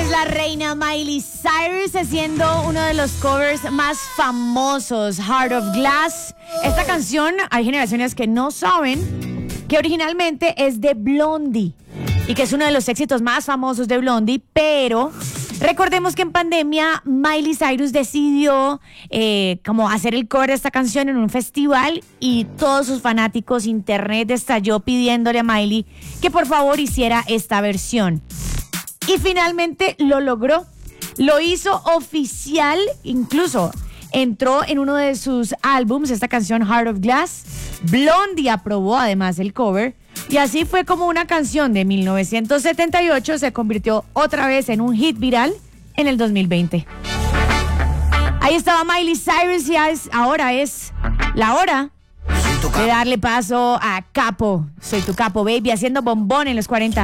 la reina Miley Cyrus haciendo uno de los covers más famosos, Heart of Glass. Esta canción, hay generaciones que no saben que originalmente es de Blondie y que es uno de los éxitos más famosos de Blondie, pero recordemos que en pandemia Miley Cyrus decidió como hacer el cover de esta canción en un festival y todos sus fanáticos, internet estalló pidiéndole a Miley que por favor hiciera esta versión. Y finalmente lo logró. Lo hizo oficial, incluso entró en uno de sus álbums, esta canción Heart of Glass. Blondie aprobó además el cover. Y así fue como una canción de 1978 se convirtió otra vez en un hit viral en el 2020. Ahí estaba Miley Cyrus y ahora es la hora de darle paso a Capo. Soy tu Capo, baby, haciendo bombón en los 40.